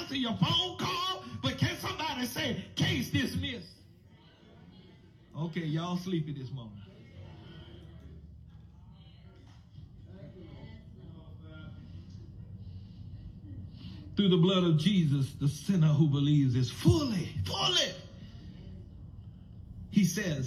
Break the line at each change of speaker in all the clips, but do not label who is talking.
answer your phone call, but can somebody say, case dismissed? Okay, y'all sleepy this morning. Through the blood of Jesus, the sinner who believes is fully, he says,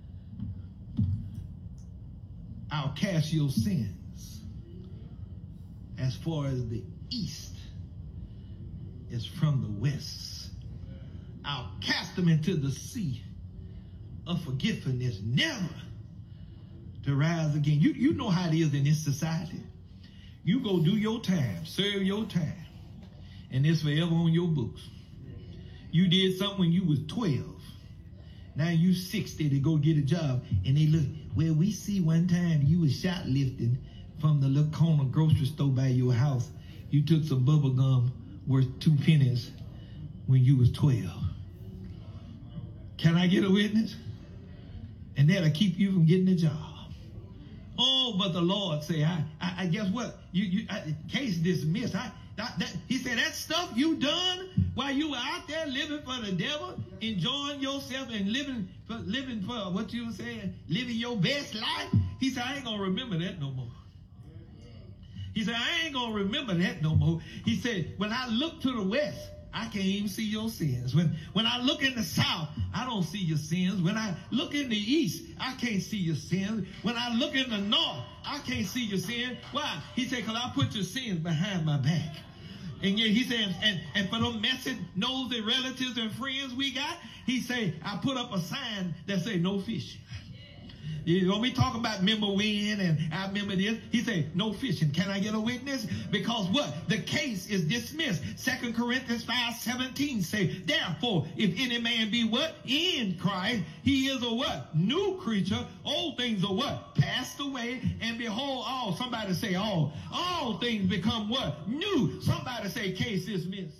I'll cast your sins as far as the east is from the west. I'll cast them into the sea of forgiveness, never to rise again. You know how it is in this society. You go do your time, serve your time, and it's forever on your books. You did something when you was 12. Now you 60 to go get a job, and they look, well, we see one time you was shoplifting from the little corner grocery store by your house. You took some bubble gum worth 2 pennies when you was 12. Can I get a witness? And that'll keep you from getting a job. Oh, but the Lord say, I guess what? Case dismissed. He said, that stuff you done while you were out there living for the devil, enjoying yourself and living for what you were saying, living your best life. He said, I ain't gonna remember that no more. He said, I ain't gonna remember that no more. He said, when I look to the west, I can't even see your sins. When I look in the south, I don't see your sins. When I look in the east, I can't see your sins. When I look in the north, I can't see your sins. Why? He said, because I put your sins behind my back. And yet he said, and for them messy, nosy relatives and friends we got, he said, I put up a sign that say no fishing. You know, we talk about remember when and I remember this. He said, no fishing. Can I get a witness? Because what? The case is dismissed. 2 Corinthians 5:17 say, therefore, if any man be what? In Christ, he is a what? New creature. Old things are what? Passed away. And behold, all. Somebody say all. All things become what? New. Somebody say case dismissed.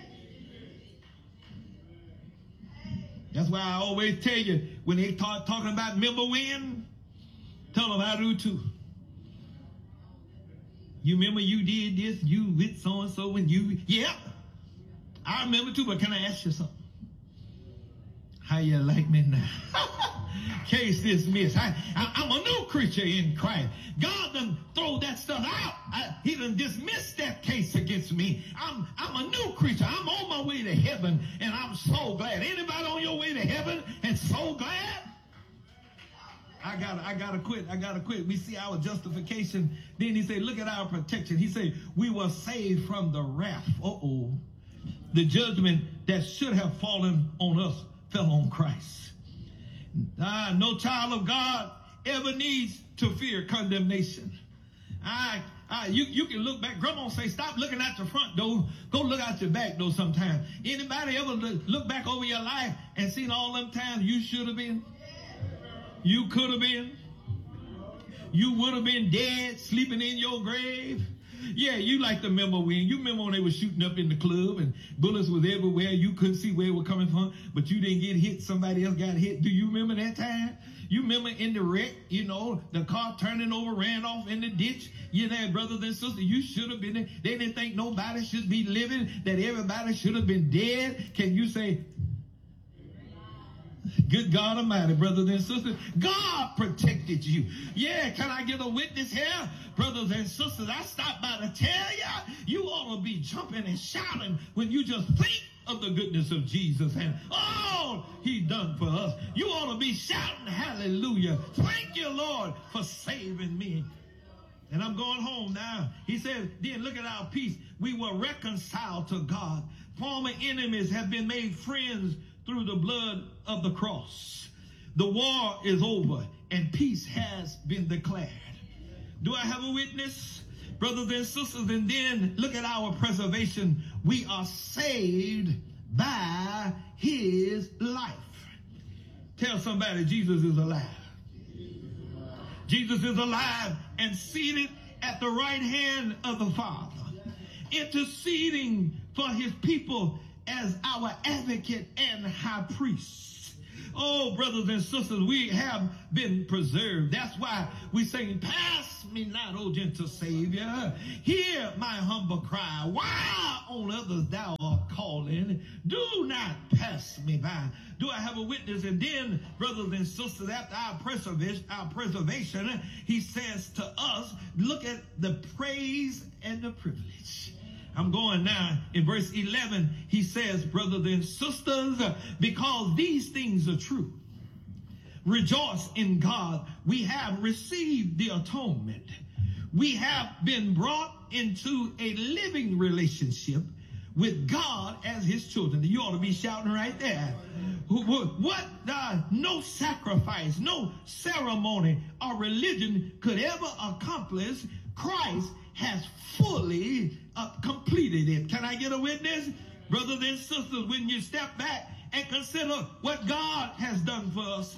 That's why I always tell you, when they start talking about remember when, tell them I do too. You remember you did this, you with so-and-so when you, yeah, I remember too, but can I ask you something? How you like me now? Case dismissed. I'm a new creature in Christ. God done throw that stuff out. He done dismissed that case against me. I'm a new creature. I'm on my way to heaven, and I'm so glad. Anybody on your way to heaven and so glad? I gotta quit. We see our justification. Then he said, look at our protection. He said, we were saved from the wrath. The judgment that should have fallen on us fell on Christ. No child of God ever needs to fear condemnation. You can look back. Grandma say, stop looking at the front door. Go look out your back door sometime. Anybody ever look back over your life and seen all them times you should have been? You could have been. You would have been dead, sleeping in your grave. Yeah, you like to remember when. You remember when they were shooting up in the club and bullets was everywhere. You couldn't see where it was coming from, but you didn't get hit. Somebody else got hit. Do you remember that time? You remember in the wreck, you know, the car turning over, ran off in the ditch. You know, brothers and sisters, you should have been there. They didn't think nobody should be living, that everybody should have been dead. Can you say, good God Almighty, brothers and sisters, God protected you. Yeah, can I get a witness here? Brothers and sisters, I stopped by to tell you ought to be jumping and shouting when you just think of the goodness of Jesus and all he done for us. You ought to be shouting hallelujah. Thank you, Lord, for saving me. And I'm going home now. He said, then look at our peace. We were reconciled to God. Former enemies have been made friends through the blood of the cross. The war is over and peace has been declared. Do I have a witness? Brothers and sisters, and then look at our preservation. We are saved by his life. Tell somebody Jesus is alive. Jesus is alive and seated at the right hand of the Father, interceding for his people as our advocate and high priest. Oh, brothers and sisters, we have been preserved. That's why we sing, pass me not, O gentle Savior. Hear my humble cry. Why on others thou art calling. Do not pass me by. Do I have a witness? And then, brothers and sisters, after our preservation, he says to us, look at the praise and the privilege. I'm going now in verse 11. He says, brothers and sisters, because these things are true, rejoice in God. We have received the atonement. We have been brought into a living relationship with God as his children. You ought to be shouting right there. No sacrifice, no ceremony or religion could ever accomplish, Christ has fully completed it. Can I get a witness? Brothers and sisters, when you step back and consider what God has done for us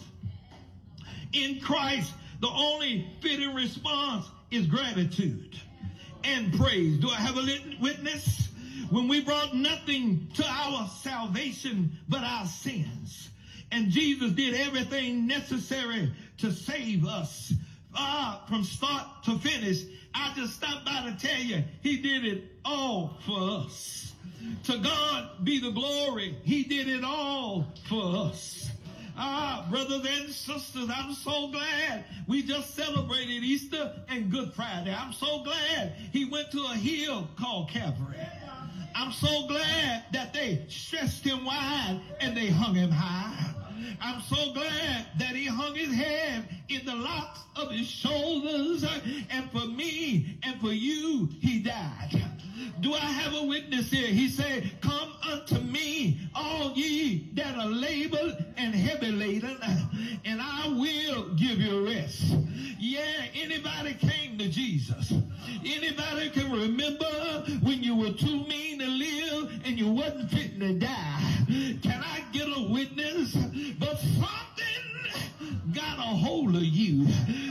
in Christ, the only fitting response is gratitude and praise. Do I have a witness? When we brought nothing to our salvation but our sins, and Jesus did everything necessary to save us from start to finish, I just stopped by to tell you, he did it all for us. To God be the glory. He did it all for us. Brothers and sisters, I'm so glad we just celebrated Easter and Good Friday. I'm so glad he went to a hill called Calvary. I'm so glad that they stretched him wide and they hung him high. I'm so glad that he hung his head in the locks of his shoulders, and for me and for you, he died. Do I have a witness here? He said, come unto me, all ye that are labored and heavy laden, and I will give you rest. Yeah, anybody came to Jesus. Anybody can remember when you were too mean to live and you wasn't fitting to die. Can I get a witness? But something got a hold of you.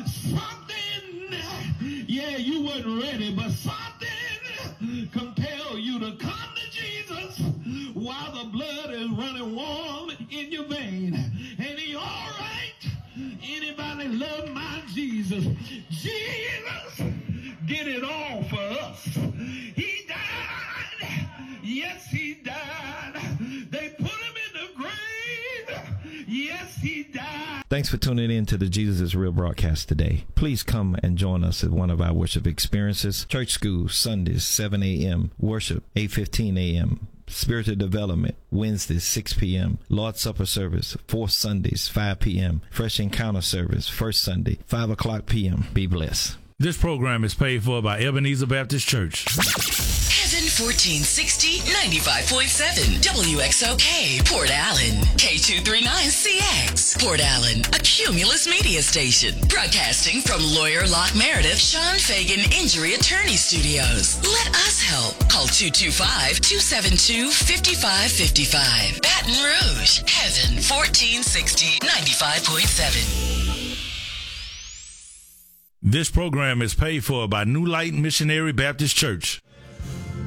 Something, yeah, you wasn't ready, but something compelled you to come to Jesus while the blood is running warm in your vein. And he all right. Anybody love my Jesus? Jesus did it all for us. He died. Yes, he died. They put him in the grave. Yes, he died.
Thanks for tuning in to the Jesus is Real broadcast today. Please come and join us at one of our worship experiences. Church School, Sundays, 7 a.m. Worship, 8:15 a.m. Spiritual Development, Wednesdays, 6 p.m. Lord's Supper service, 4 Sundays, 5 p.m. Fresh Encounter service, first Sunday, 5 o'clock p.m. Be blessed.
This program is paid for by Ebenezer Baptist Church.
Heaven 1460, 95.7, WXOK, Port Allen, K239CX, Port Allen, a Cumulus media station, broadcasting from Lawyer Locke Meredith, Sean Fagan Injury Attorney Studios. Let us help. Call 225-272-5555. Baton Rouge, Heaven 1460, 95.7.
This program is paid for by New Light Missionary Baptist Church.